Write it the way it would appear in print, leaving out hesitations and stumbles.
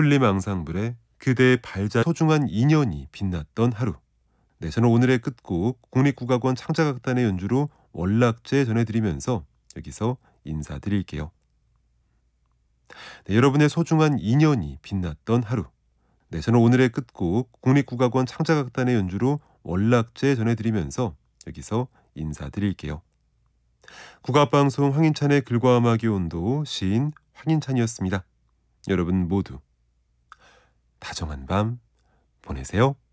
튤립 앙상블의 그대의 발자 소중한 인연이 빛났던 하루. 네, 저는 오늘의 끝곡 국립국악원 창작악단의 연주로 월락제 전해드리면서 여기서 인사드릴게요. 네, 여러분의 소중한 인연이 빛났던 하루. 네, 저는 오늘의 끝곡 국립국악원 창작악단의 연주로 월락제 전해드리면서 여기서 인사드릴게요. 국악방송 황인찬의 글과 음악의 온도 시인 황인찬이었습니다. 여러분 모두 다정한 밤 보내세요.